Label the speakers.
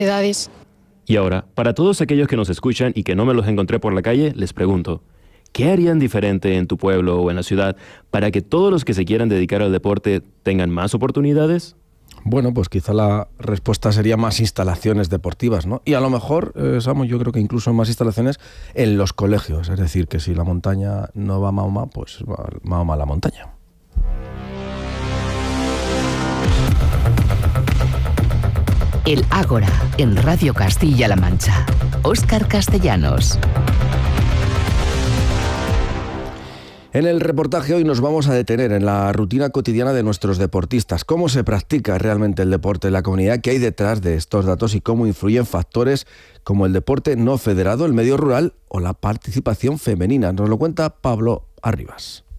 Speaker 1: edades.
Speaker 2: Y ahora, para todos aquellos que nos escuchan y que no me los encontré por la calle, les pregunto, ¿qué harían diferente en tu pueblo o en la ciudad para que todos los que se quieran dedicar al deporte tengan más oportunidades?
Speaker 3: Bueno, pues quizá la respuesta sería más instalaciones deportivas, ¿no? Y a lo mejor, Samu, yo creo que incluso más instalaciones en los colegios. Es decir, que si la montaña no va a Mahoma, pues va Mahoma a la montaña.
Speaker 4: El Ágora, en Radio Castilla-La Mancha. Óscar Castellanos.
Speaker 3: En el reportaje hoy nos vamos a detener en la rutina cotidiana de nuestros deportistas. ¿Cómo se practica realmente el deporte en la comunidad? ¿Qué hay detrás de estos datos y cómo influyen factores como el deporte no federado, el medio rural o la participación femenina? Nos lo cuenta Pablo Arribas.